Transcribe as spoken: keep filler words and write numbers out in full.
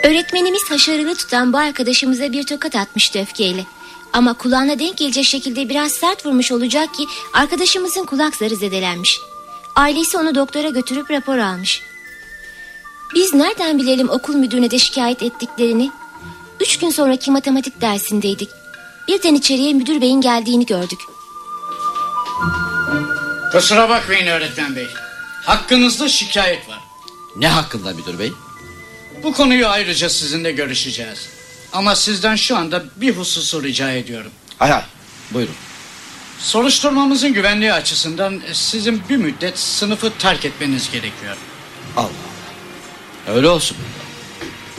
Öğretmenimiz haşarını tutan bu arkadaşımıza bir tokat atmıştı öfkeyle. Ama kulağına denk gelecek şekilde biraz sert vurmuş olacak ki arkadaşımızın kulak zarı zedelenmiş. Ailesi onu doktora götürüp rapor almış. Biz nereden bilelim okul müdürüne de şikayet ettiklerini? Üç gün sonraki matematik dersindeydik. Birden içeriye müdür beyin geldiğini gördük. Kusura bakmayın öğretmen bey. Hakkınızda şikayet var. Ne hakkında müdür bey? Bu konuyu ayrıca sizinle görüşeceğiz. Ama sizden şu anda bir hususu rica ediyorum. Hay hay, buyurun. Soruşturmamızın güvenliği açısından sizin bir müddet sınıfı terk etmeniz gerekiyor. Allah Allah. Öyle olsun.